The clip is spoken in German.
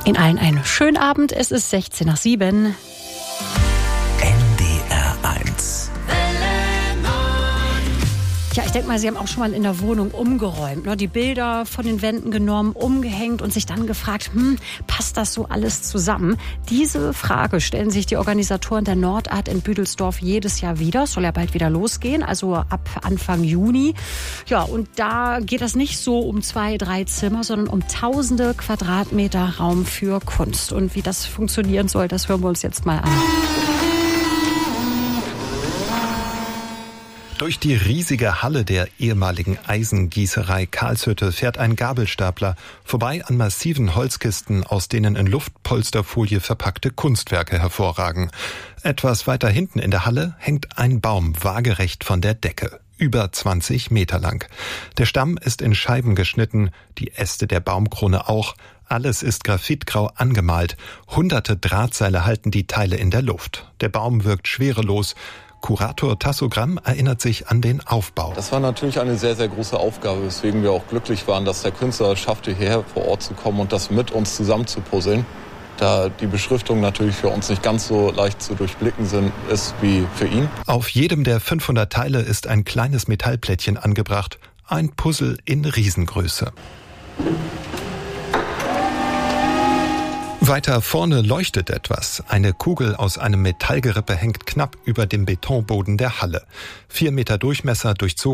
Ihnen allen einen schönen Abend. Es ist 6:16. NDR 1. Ja, ich denke mal, Sie haben auch schon mal in der Wohnung umgeräumt, ne? Die Bilder von den Wänden genommen, umgehängt und sich dann gefragt, passt das so alles zusammen? Diese Frage stellen sich die Organisatoren der Nordart in Büdelsdorf jedes Jahr wieder. Es soll ja bald wieder losgehen, also ab Anfang Juni. Ja, und da geht das nicht so um 2, 3 Zimmer, sondern um tausende Quadratmeter Raum für Kunst. Und wie das funktionieren soll, das hören wir uns jetzt mal an. Durch die riesige Halle der ehemaligen Eisengießerei Karlshütte fährt ein Gabelstapler vorbei an massiven Holzkisten, aus denen in Luftpolsterfolie verpackte Kunstwerke hervorragen. Etwas weiter hinten in der Halle hängt ein Baum waagerecht von der Decke, über 20 Meter lang. Der Stamm ist in Scheiben geschnitten, die Äste der Baumkrone auch. Alles ist graphitgrau angemalt. Hunderte Drahtseile halten die Teile in der Luft. Der Baum wirkt schwerelos. Kurator Tasso Gramm erinnert sich an den Aufbau. Das war natürlich eine sehr, sehr große Aufgabe, weswegen wir auch glücklich waren, dass der Künstler es schaffte, hierher vor Ort zu kommen und das mit uns zusammen zu puzzeln. Da die Beschriftung natürlich für uns nicht ganz so leicht zu durchblicken ist wie für ihn. Auf jedem der 500 Teile ist ein kleines Metallplättchen angebracht. Ein Puzzle in Riesengröße. Weiter vorne leuchtet etwas. Eine Kugel aus einem Metallgerippe hängt knapp über dem Betonboden der Halle. 4 Meter Durchmesser, durchzogen